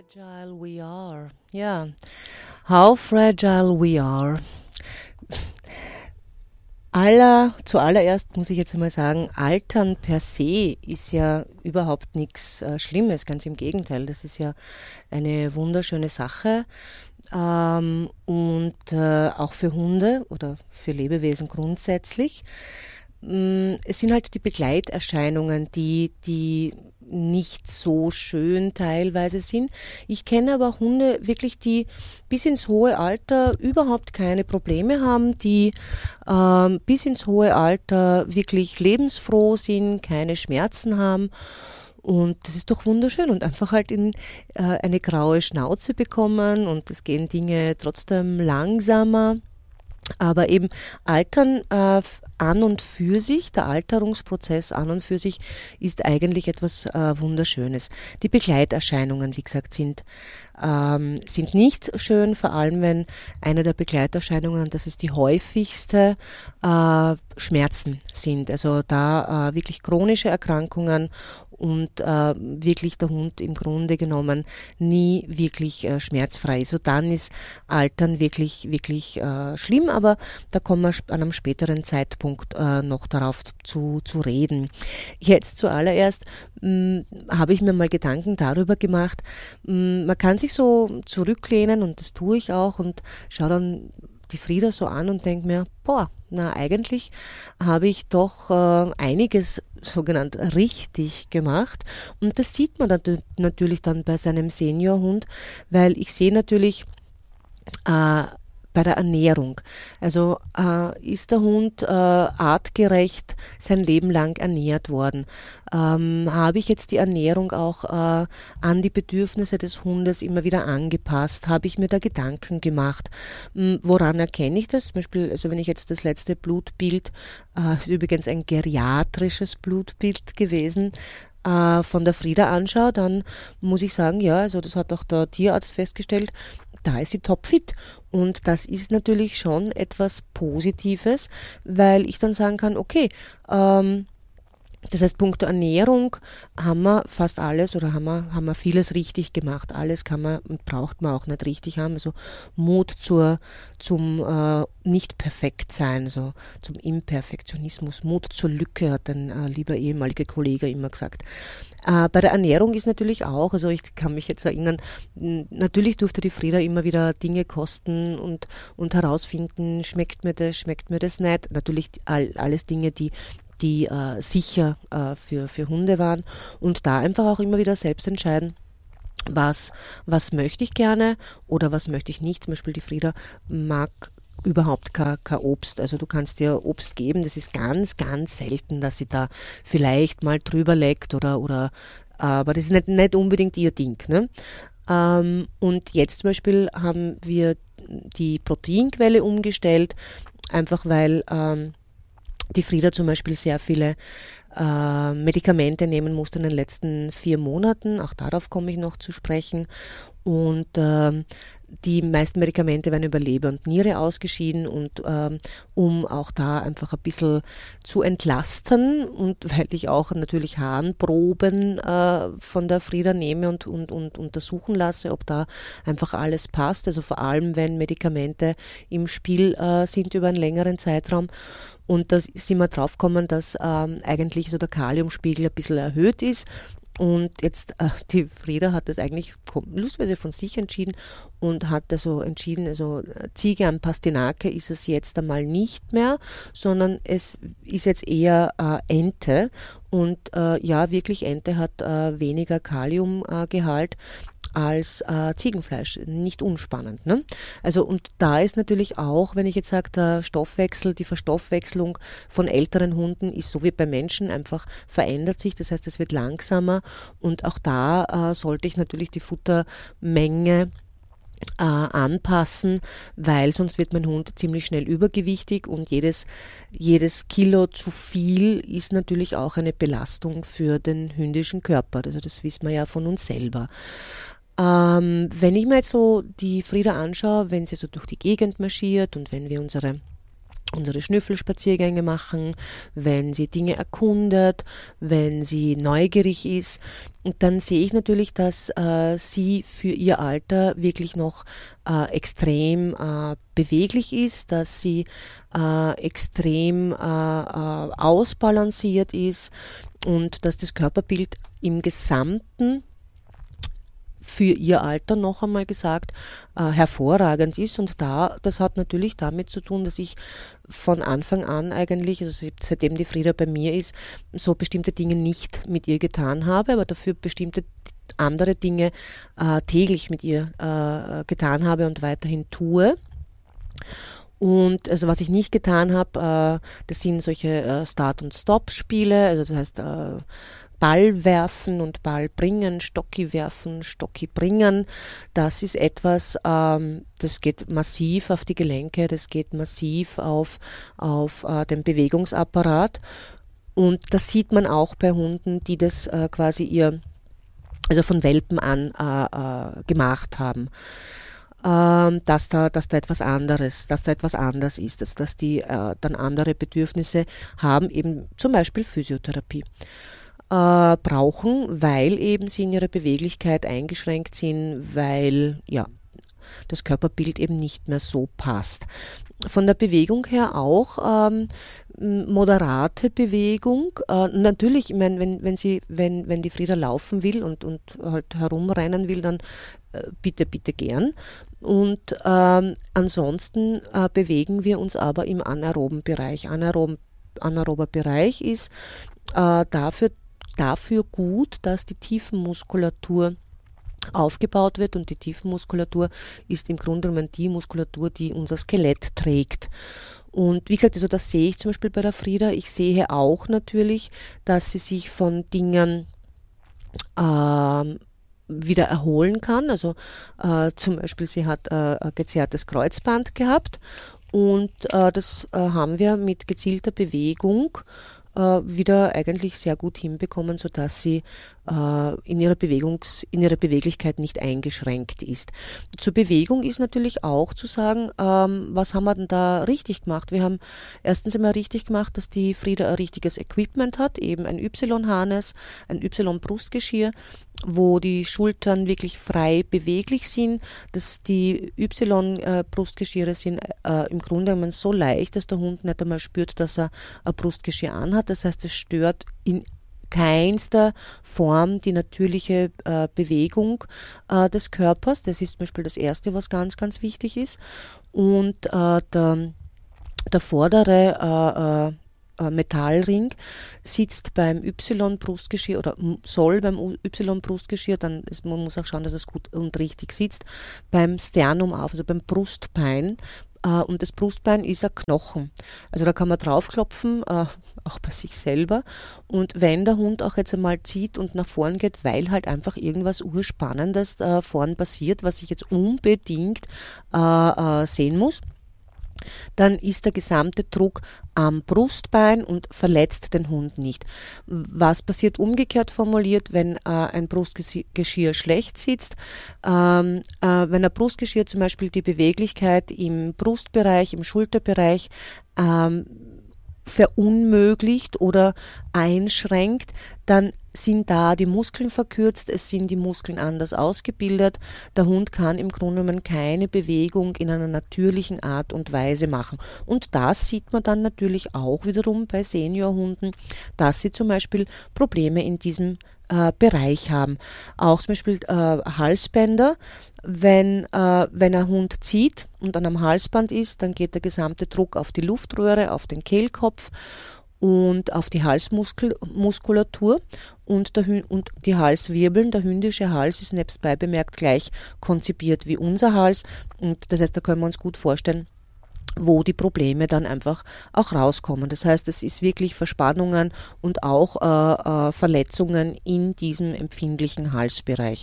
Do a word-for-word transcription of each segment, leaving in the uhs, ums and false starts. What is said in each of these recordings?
Fragile we are. Ja, how fragile we are. Aller, zuallererst muss ich jetzt einmal sagen, Altern per se ist ja überhaupt nichts äh, Schlimmes, ganz im Gegenteil. Das ist ja eine wunderschöne Sache. Ähm, und äh, auch für Hunde oder für Lebewesen grundsätzlich. Mm, Es sind halt die Begleiterscheinungen, die, die nicht so schön teilweise sind. Ich kenne aber auch Hunde wirklich, die bis ins hohe Alter überhaupt keine Probleme haben, die ähm, bis ins hohe Alter wirklich lebensfroh sind, keine Schmerzen haben. Und das ist doch wunderschön und einfach halt in äh, eine graue Schnauze bekommen und es gehen Dinge trotzdem langsamer. Aber eben Altern äh, an und für sich, der Alterungsprozess an und für sich ist eigentlich etwas äh, Wunderschönes. Die Begleiterscheinungen, wie gesagt, sind, ähm, sind nicht schön, vor allem wenn eine der Begleiterscheinungen, und das ist die häufigste, äh, Schmerzen sind. Also da äh, wirklich chronische Erkrankungen und äh, wirklich der Hund im Grunde genommen nie wirklich äh, schmerzfrei ist. So dann ist Altern wirklich, wirklich äh, schlimm, aber da kommen wir an einem späteren Zeitpunkt äh, noch darauf zu, zu reden. Jetzt zuallererst mh, habe ich mir mal Gedanken darüber gemacht, mh, man kann sich so zurücklehnen und das tue ich auch und schaue dann die Frieda so an und denke mir, boah, na eigentlich habe ich doch äh, einiges sogenannt richtig gemacht und das sieht man dann natürlich dann bei seinem Seniorhund, weil ich sehe natürlich äh, bei der Ernährung. Also äh, ist der Hund äh, artgerecht sein Leben lang ernährt worden? Ähm, habe ich jetzt die Ernährung auch äh, an die Bedürfnisse des Hundes immer wieder angepasst? Habe ich mir da Gedanken gemacht? M, woran erkenne ich das? Zum Beispiel, also wenn ich jetzt das letzte Blutbild, äh, ist übrigens ein geriatrisches Blutbild gewesen, äh, von der Frieda anschaue, dann muss ich sagen, ja, also das hat auch der Tierarzt festgestellt, da ist sie topfit. Und das ist natürlich schon etwas Positives, weil ich dann sagen kann, okay, ähm, das heißt, punkto Ernährung haben wir fast alles oder haben wir, haben wir vieles richtig gemacht. Alles kann man und braucht man auch nicht richtig haben. Also Mut zur, zum äh, Nicht-Perfekt-Sein, also zum Imperfektionismus, Mut zur Lücke, hat ein äh, lieber ehemaliger Kollege immer gesagt. Äh, bei der Ernährung ist natürlich auch, also ich kann mich jetzt erinnern, m, natürlich durfte die Frieda immer wieder Dinge kosten und, und herausfinden, schmeckt mir das, schmeckt mir das nicht. Natürlich all, alles Dinge, die die äh, sicher äh, für, für Hunde waren und da einfach auch immer wieder selbst entscheiden, was, was möchte ich gerne oder was möchte ich nicht. Zum Beispiel die Frieda mag überhaupt kein, kein Obst. Also du kannst dir Obst geben, das ist ganz, ganz selten, dass sie da vielleicht mal drüber leckt oder, oder aber das ist nicht, nicht unbedingt ihr Ding. Ne? Ähm, und jetzt zum Beispiel haben wir die Proteinquelle umgestellt, einfach weil ähm, die Frieda zum Beispiel sehr viele äh, Medikamente nehmen musste in den letzten vier Monaten. Auch darauf komme ich noch zu sprechen. Und ähm, die meisten Medikamente werden über Leber und Niere ausgeschieden und ähm, um auch da einfach ein bisschen zu entlasten und weil ich auch natürlich Harnproben äh, von der Frieda nehme und, und, und untersuchen lasse, ob da einfach alles passt. Also vor allem, wenn Medikamente im Spiel äh, sind über einen längeren Zeitraum. Und da sind wir drauf gekommen, dass ähm, eigentlich so der Kaliumspiegel ein bisschen erhöht ist. Und jetzt, äh, die Frieda hat das eigentlich lustweise von sich entschieden und hat also entschieden, also Ziege an Pastinake ist es jetzt einmal nicht mehr, sondern es ist jetzt eher äh, Ente. Und äh, ja, wirklich Ente hat äh, weniger Kaliumgehalt äh, als äh, Ziegenfleisch. Nicht unspannend. Ne? Also und da ist natürlich auch, wenn ich jetzt sage, der Stoffwechsel, die Verstoffwechslung von älteren Hunden ist so wie bei Menschen einfach verändert sich. Das heißt, es wird langsamer und auch da äh, sollte ich natürlich die Futtermenge äh, anpassen, weil sonst wird mein Hund ziemlich schnell übergewichtig und jedes, jedes Kilo zu viel ist natürlich auch eine Belastung für den hündischen Körper. Also das wissen wir ja von uns selber. Ähm, wenn ich mir jetzt so die Frieda anschaue, wenn sie so durch die Gegend marschiert und wenn wir unsere unsere Schnüffelspaziergänge machen, wenn sie Dinge erkundet, wenn sie neugierig ist. Und dann sehe ich natürlich, dass äh, sie für ihr Alter wirklich noch äh, extrem äh, beweglich ist, dass sie äh, extrem äh, äh, ausbalanciert ist und dass das Körperbild im Gesamten für ihr Alter noch einmal gesagt äh, hervorragend ist. Und da, das hat natürlich damit zu tun, dass ich von Anfang an eigentlich, also seitdem die Frieda bei mir ist, so bestimmte Dinge nicht mit ihr getan habe, aber dafür bestimmte andere Dinge äh, täglich mit ihr äh, getan habe und weiterhin tue. Und also was ich nicht getan habe, äh, das sind solche äh, Start- und Stop-Spiele, also das heißt äh, Ball werfen und Ball bringen, Stocki werfen, Stocki bringen. Das ist etwas, ähm, das geht massiv auf die Gelenke, das geht massiv auf, auf äh, den Bewegungsapparat. Und das sieht man auch bei Hunden, die das äh, quasi ihr, also von Welpen an äh, äh, gemacht haben. Ähm, dass da, dass da etwas anderes, dass da etwas anders ist, also dass die äh, dann andere Bedürfnisse haben, eben zum Beispiel Physiotherapie. Äh, brauchen, weil eben sie in ihrer Beweglichkeit eingeschränkt sind, weil ja das Körperbild eben nicht mehr so passt. Von der Bewegung her auch ähm, moderate Bewegung. Äh, natürlich, ich meine, wenn, wenn sie, wenn, wenn die Frieda laufen will und, und halt herumrennen will, dann äh, bitte, bitte gern. Und ähm, ansonsten äh, bewegen wir uns aber im anaeroben Bereich. Anaeroben, anaerober Bereich ist äh, dafür dafür gut, dass die Tiefenmuskulatur aufgebaut wird, und die Tiefenmuskulatur ist im Grunde genommen die Muskulatur, die unser Skelett trägt. Und wie gesagt, also das sehe ich zum Beispiel bei der Frieda. Ich sehe auch natürlich, dass sie sich von Dingen äh, wieder erholen kann. Also äh, zum Beispiel, sie hat äh, ein gezerrtes Kreuzband gehabt, und äh, das äh, haben wir mit gezielter Bewegung wieder eigentlich sehr gut hinbekommen, sodass sie äh, in ihrer Bewegungs-, in ihrer Beweglichkeit nicht eingeschränkt ist. Zur Bewegung ist natürlich auch zu sagen, ähm, was haben wir denn da richtig gemacht? Wir haben erstens einmal richtig gemacht, dass die Frieda ein richtiges Equipment hat, eben ein Y-Harness, ein Y-Brustgeschirr, wo die Schultern wirklich frei beweglich sind, dass die Y-Brustgeschirre sind äh, im Grunde genommen so leicht, dass der Hund nicht einmal spürt, dass er ein Brustgeschirr anhat. Das heißt, es stört in keinster Form die natürliche äh, Bewegung äh, des Körpers. Das ist zum Beispiel das Erste, was ganz, ganz wichtig ist. Und äh, der, der vordere äh, äh, Metallring sitzt beim Y-Brustgeschirr oder soll beim Y-Brustgeschirr, dann ist, man muss auch schauen, dass es gut und richtig sitzt, beim Sternum auf, also beim Brustbein. Und das Brustbein ist ein Knochen. Also da kann man draufklopfen, äh, auch bei sich selber. Und wenn der Hund auch jetzt einmal zieht und nach vorn geht, weil halt einfach irgendwas Urspannendes äh, vorn passiert, was ich jetzt unbedingt äh, äh, sehen muss, dann ist der gesamte Druck am Brustbein und verletzt den Hund nicht. Was passiert umgekehrt formuliert, wenn äh, ein Brustgeschirr schlecht sitzt? Ähm, äh, wenn ein Brustgeschirr zum Beispiel die Beweglichkeit im Brustbereich, im Schulterbereich ähm, verunmöglicht oder einschränkt, dann sind da die Muskeln verkürzt, es sind die Muskeln anders ausgebildet. Der Hund kann im Grunde genommen keine Bewegung in einer natürlichen Art und Weise machen. Und das sieht man dann natürlich auch wiederum bei Seniorhunden, dass sie zum Beispiel Probleme in diesem äh, Bereich haben. Auch zum Beispiel äh, Halsbänder. Wenn, äh, wenn ein Hund zieht und an einem Halsband ist, dann geht der gesamte Druck auf die Luftröhre, auf den Kehlkopf und auf die Halsmuskulatur und, der, und die Halswirbeln. Der hündische Hals ist nebstbei bemerkt gleich konzipiert wie unser Hals, und das heißt, da können wir uns gut vorstellen, wo die Probleme dann einfach auch rauskommen. Das heißt, es ist wirklich Verspannungen und auch äh, äh, Verletzungen in diesem empfindlichen Halsbereich.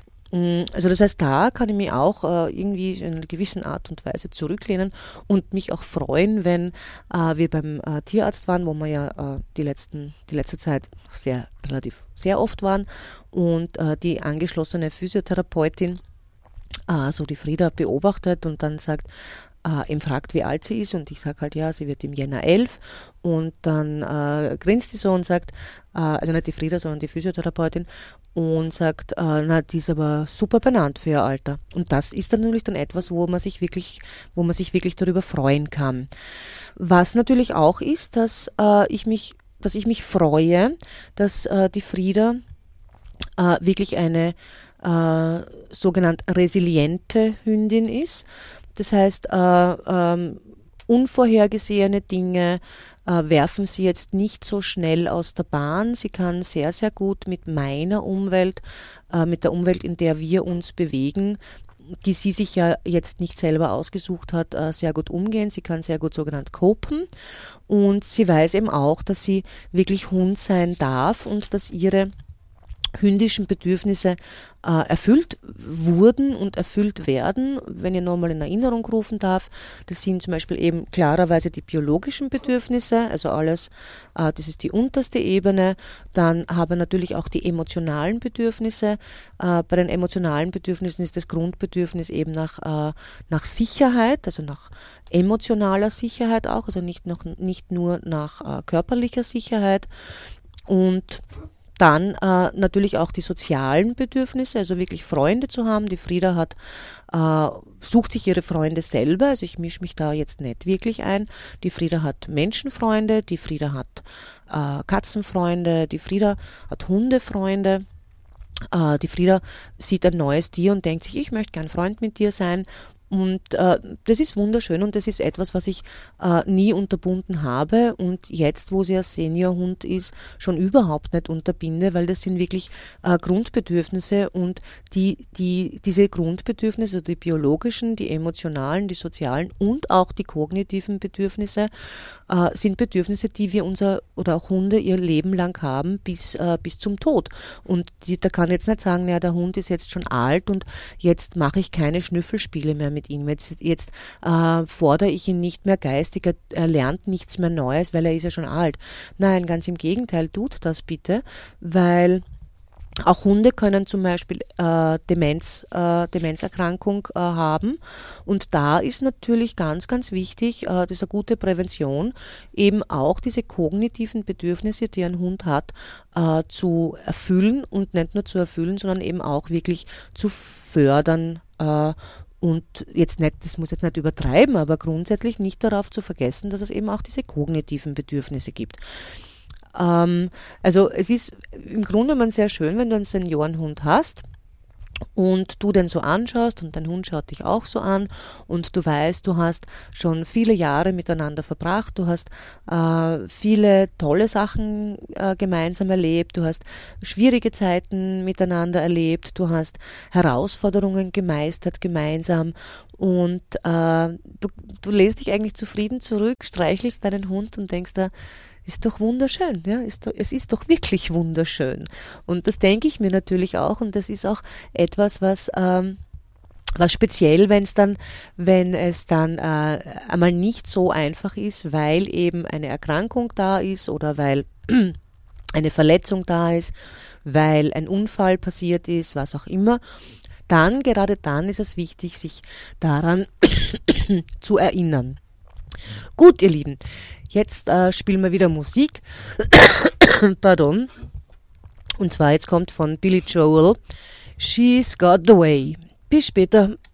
Also das heißt, da kann ich mich auch äh, irgendwie in einer gewissen Art und Weise zurücklehnen und mich auch freuen, wenn äh, wir beim äh, Tierarzt waren, wo wir ja äh, die, letzten, die letzte Zeit sehr, relativ sehr oft waren, und äh, die angeschlossene Physiotherapeutin äh, so die Frieda beobachtet und dann sagt, äh, ihn fragt, wie alt sie ist und ich sage halt, ja, sie wird im Jänner elf und dann äh, grinst die so und sagt, äh, also nicht die Frieda, sondern die Physiotherapeutin und sagt, äh, na, die ist aber super benannt für ihr Alter. Und das ist dann natürlich dann etwas, wo man sich wirklich, wo man sich wirklich darüber freuen kann. Was natürlich auch ist, dass äh, ich mich, dass ich mich freue, dass äh, die Frieda äh, wirklich eine äh, sogenannt resiliente Hündin ist. Das heißt, äh, ähm, unvorhergesehene Dinge äh, werfen sie jetzt nicht so schnell aus der Bahn. Sie kann sehr, sehr gut mit meiner Umwelt, äh, mit der Umwelt, in der wir uns bewegen, die sie sich ja jetzt nicht selber ausgesucht hat, äh, sehr gut umgehen. Sie kann sehr gut sogenannt copen und sie weiß eben auch, dass sie wirklich Hund sein darf und dass ihre hündischen Bedürfnisse äh, erfüllt wurden und erfüllt werden, wenn ich nochmal in Erinnerung rufen darf. Das sind zum Beispiel eben klarerweise die biologischen Bedürfnisse, also alles, äh, das ist die unterste Ebene. Dann haben wir natürlich auch die emotionalen Bedürfnisse. Äh, bei den emotionalen Bedürfnissen ist das Grundbedürfnis eben nach, äh, nach Sicherheit, also nach emotionaler Sicherheit auch, also nicht, noch, nicht nur nach äh, körperlicher Sicherheit. Und dann äh, natürlich auch die sozialen Bedürfnisse, also wirklich Freunde zu haben. Die Frieda hat, äh, sucht sich ihre Freunde selber, also ich mische mich da jetzt nicht wirklich ein. Die Frieda hat Menschenfreunde, die Frieda hat äh, Katzenfreunde, die Frieda hat Hundefreunde. Äh, die Frieda sieht ein neues Tier und denkt sich, ich möchte gern Freund mit dir sein. Und äh, das ist wunderschön und das ist etwas, was ich äh, nie unterbunden habe und jetzt, wo sie ein Seniorhund ist, schon überhaupt nicht unterbinde, weil das sind wirklich äh, Grundbedürfnisse und die, die, diese Grundbedürfnisse, also die biologischen, die emotionalen, die sozialen und auch die kognitiven Bedürfnisse äh, sind Bedürfnisse, die wir unser oder auch Hunde ihr Leben lang haben bis, äh, bis zum Tod. Und die, da kann jetzt nicht sagen, naja, der Hund ist jetzt schon alt und jetzt mache ich keine Schnüffelspiele mehr mit ihm. Jetzt, jetzt äh, fordere ich ihn nicht mehr geistig, er, er lernt nichts mehr Neues, weil er ist ja schon alt. Nein, ganz im Gegenteil, tut das bitte, weil auch Hunde können zum Beispiel äh, Demenz, äh, Demenzerkrankung äh, haben und da ist natürlich ganz, ganz wichtig, äh, das ist eine gute Prävention, eben auch diese kognitiven Bedürfnisse, die ein Hund hat, äh, zu erfüllen und nicht nur zu erfüllen, sondern eben auch wirklich zu fördern äh, und jetzt nicht, das muss jetzt nicht übertreiben, aber grundsätzlich nicht darauf zu vergessen, dass es eben auch diese kognitiven Bedürfnisse gibt. Ähm, also es ist im Grunde genommen sehr schön, wenn du einen Seniorenhund hast und du den so anschaust und dein Hund schaut dich auch so an und du weißt, du hast schon viele Jahre miteinander verbracht, du hast äh, viele tolle Sachen äh, gemeinsam erlebt, du hast schwierige Zeiten miteinander erlebt, du hast Herausforderungen gemeistert gemeinsam und äh, du, du lässt dich eigentlich zufrieden zurück, streichelst deinen Hund und denkst da, ist doch wunderschön, ja, ist doch, es ist doch wirklich wunderschön. Und das denke ich mir natürlich auch und das ist auch etwas, was, ähm, was speziell, wenn es dann, wenn es dann äh, einmal nicht so einfach ist, weil eben eine Erkrankung da ist oder weil eine Verletzung da ist, weil ein Unfall passiert ist, was auch immer, dann, gerade dann ist es wichtig, sich daran zu erinnern. Gut, ihr Lieben, jetzt äh, spielen wir wieder Musik. Pardon. Und zwar jetzt kommt von Billy Joel She's Got the Way. Bis später.